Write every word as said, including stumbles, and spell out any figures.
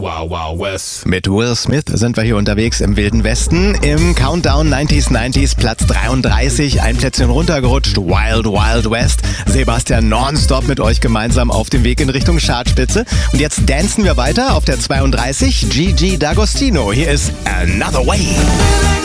Wild Wild West. Mit Will Smith sind wir hier unterwegs im Wilden Westen. Im Countdown neunziger neunzig Platz dreiunddreißig, ein Plätzchen runtergerutscht, Wild Wild West. Sebastian nonstop mit euch gemeinsam auf dem Weg in Richtung Chartspitze. Und jetzt dancen wir weiter auf der zweiunddreißig, Gigi D'Agostino. Hier ist Another Way.